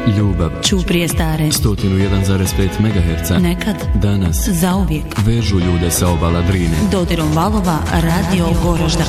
Ljubav. Ćuprije stare. 101,5 MHz. Nekad. Danas. Zauvijek. Vežu ljude sa obala Drine. Dodirom valova Radio Goražda.